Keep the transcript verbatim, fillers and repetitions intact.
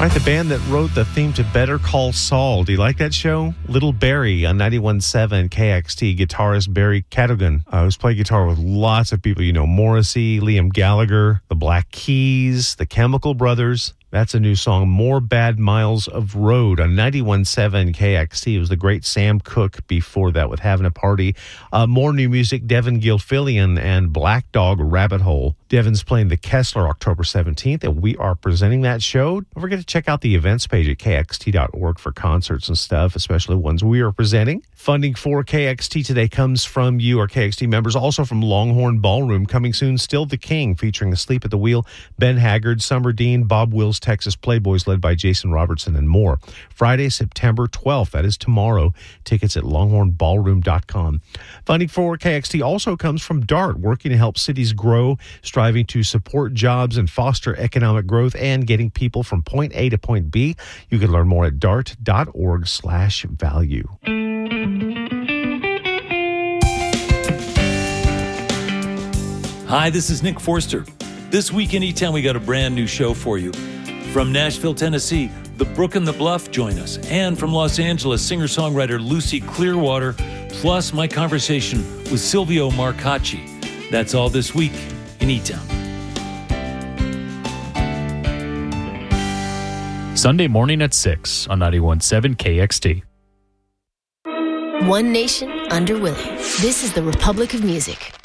Right, the band that wrote the theme to Better Call Saul. Do you like that show? Little Barry on ninety-one point seven K X T. Guitarist Barry Cadogan, uh, who's played guitar with lots of people. You know, Morrissey, Liam Gallagher, the Black Keys, the Chemical Brothers. That's a new song, More Bad Miles of Road on ninety-one point seven K X T. It was the great Sam Cooke before that with Having a Party. Uh, more new music, Devin Gilfillian and Black Dog Rabbit Hole. Devin's playing the Kessler October seventeenth, and we are presenting that show. Don't forget to check out the events page at K X T dot org for concerts and stuff, especially ones we are presenting. Funding for K X T today comes from you, our K X T members, also from Longhorn Ballroom. Coming soon, Still the King, featuring Asleep at the Wheel, Ben Haggard, Summer Dean, Bob Wills, Texas Playboys, led by Jason Robertson, and more. Friday, September twelfth, that is tomorrow. Tickets at longhorn ballroom dot com. Funding for K X T also comes from DART, working to help cities grow, striving to support jobs and foster economic growth, and getting people from point A to point B. You can learn more at dart dot org slash value. Hi, this is Nick Forster. This week in E-Town, we got a brand new show for you. From Nashville, Tennessee, The Brook and the Bluff join us. And from Los Angeles, singer-songwriter Lucy Clearwater, plus my conversation with Silvio Marcacci. That's all this week in E-Town. Sunday morning at six on ninety-one point seven K X T. One nation under Willie. This is the Republic of Music.